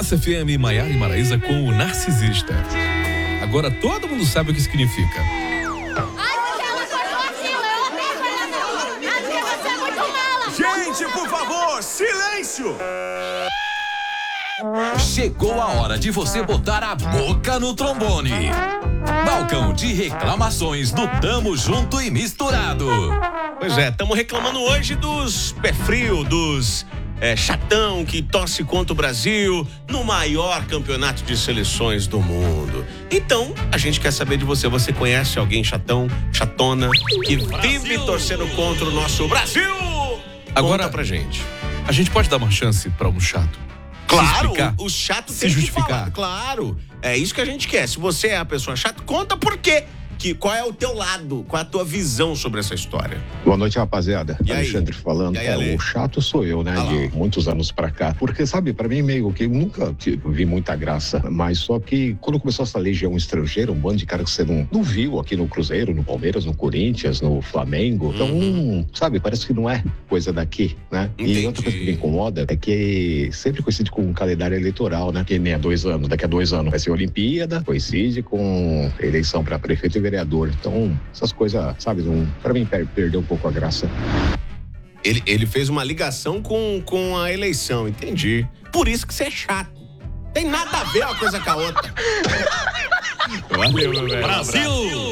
Massa FM, Maiara e Maraísa com o Narcisista. Agora todo mundo sabe o que significa. Gente, por favor, silêncio! Chegou a hora de você botar a boca no trombone. Balcão de reclamações do Tamo Junto e Misturado. Pois é, estamos reclamando hoje dos pé frio, dos chatão que torce contra o Brasil no maior campeonato de seleções do mundo. Então, a gente quer saber de você. Você conhece alguém chatão, chatona, que vive torcendo contra o nosso Brasil? Agora, conta pra gente. A gente pode dar uma chance pra um chato? Claro, o chato se tem que justificar. falar. Claro, é isso que a gente quer. Se você é a pessoa chata, conta por quê. Qual é o teu lado, qual é a tua visão sobre essa história? Boa noite, rapaziada. E aí? Alexandre falando. Ale? O chato sou eu, né? De muitos anos pra cá. Porque, sabe, pra mim meio que eu nunca vi muita graça. Mas só que quando começou essa legião estrangeira, um bando de cara que você não viu aqui no Cruzeiro, no Palmeiras, no Corinthians, no Flamengo. Então, sabe, parece que não é coisa daqui, né? Entendi. E outra coisa que me incomoda é que sempre coincide com um calendário eleitoral, né? Que nem há 2 anos. Daqui a 2 anos vai ser Olimpíada, coincide com eleição pra prefeito e vereador. Então, essas coisas, sabe, pra mim perdeu um pouco a graça. Ele fez uma ligação com a eleição, entendi. Por isso que você é chato. Tem nada a ver uma coisa com a outra. Valeu, meu velho. Brasil!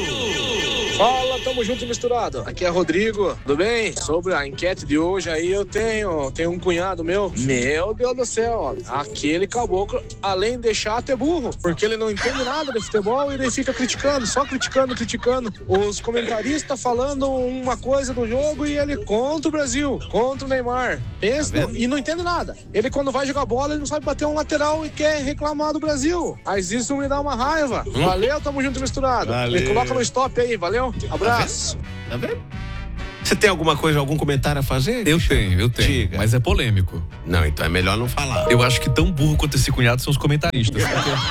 Fala, tamo junto e misturado. Aqui é Rodrigo, tudo bem? Sobre a enquete de hoje aí, eu tenho um cunhado meu. Meu Deus do céu, aquele caboclo, além de chato, é burro. Porque ele não entende nada de futebol e ele fica criticando, só criticando. Os comentaristas falando uma coisa do jogo e ele contra o Brasil, contra o Neymar. Pensa, e não entende nada. Ele quando vai jogar bola, ele não sabe bater um lateral e quer reclamar do Brasil. Mas isso me dá uma raiva. Valeu, tamo junto e misturado. Valeu. Me coloca no stop aí, valeu? Abraço. Tá vendo? Você tem alguma coisa, algum comentário a fazer? Eu tenho. Diga. Mas é polêmico. Não, então é melhor não falar. Eu acho que tão burro quanto esse cunhado são os comentaristas.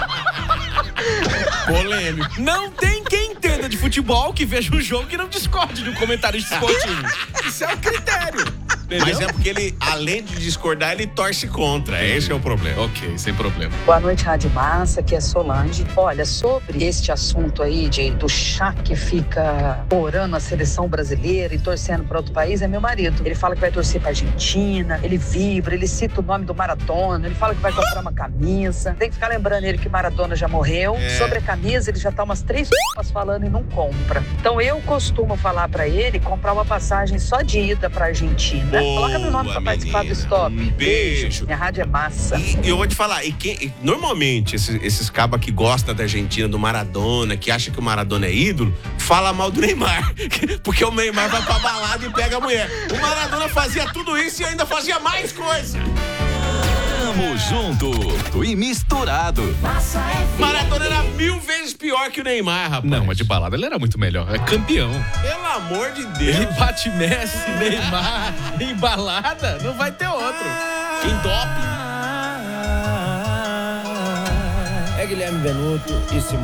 Polêmico. Não tem quem entenda de futebol que veja um jogo que não discorde de um comentarista esportivo. Isso é o critério. Entendeu? Mas é porque ele, além de discordar, ele torce contra. Esse é o problema. Ok, sem problema. Boa noite, Rádio Massa, aqui é Solange. Olha, sobre este assunto aí do chá que fica orando a seleção brasileira e torcendo para outro país, é meu marido. Ele fala que vai torcer pra Argentina, ele vibra, ele cita o nome do Maradona, ele fala que vai comprar uma camisa. Tem que ficar lembrando ele que Maradona já morreu. Sobre a camisa, ele já tá umas 3 falando e não compra. Então eu costumo falar pra ele comprar uma passagem só de ida pra Argentina. Coloca meu nome pra participar do Stop. Um beijo. Minha rádio é massa. E eu vou te falar, normalmente esses cabas que gostam da Argentina, do Maradona, que acha que o Maradona é ídolo, fala mal do Neymar. Porque o Neymar vai pra balada e pega a mulher. O Maradona fazia tudo isso e ainda fazia mais coisa. Tamo junto e misturado. Maradona era 1000 vezes pior que o Neymar, rapaz. Não, mas de balada ele era muito melhor. É campeão. Pelo amor de Deus. Ele bate Messi, Neymar, em balada, não vai ter outro. Em doping. É Guilherme Venuto e